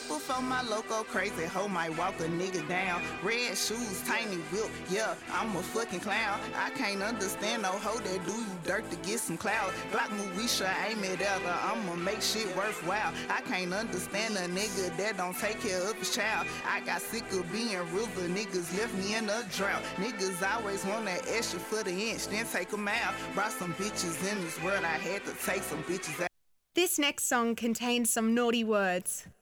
before my loco crazy hoe might walk a nigga down. Red shoes, tiny whip, yeah, I'm a fucking clown. I can't understand no hoe that do you dirt to get some clout. Glock Moesha, aim it at her, I'ma make shit worthwhile. I can't understand a nigga that don't take care of his child. I got sick of being river, niggas left me in a drought. Niggas always want that extra for the inch, then take them out. Brought some bitches in this world, I had to take some bitches out. This next song contains some naughty words.